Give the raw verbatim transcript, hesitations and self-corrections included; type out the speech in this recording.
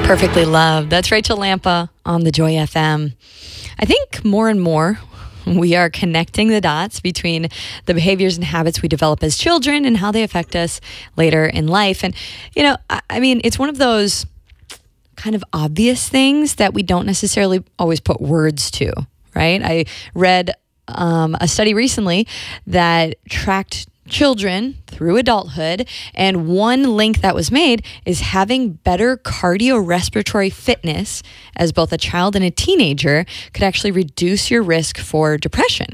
Perfectly Loved. That's Rachel Lampa on the Joy F M. I think more and more we are connecting the dots between the behaviors and habits we develop as children and how they affect us later in life. And, you know, I, I mean, it's one of those kind of obvious things that we don't necessarily always put words to, right? I read um, a study recently that tracked children through adulthood, and one link that was made is having better cardiorespiratory fitness as both a child and a teenager could actually reduce your risk for depression.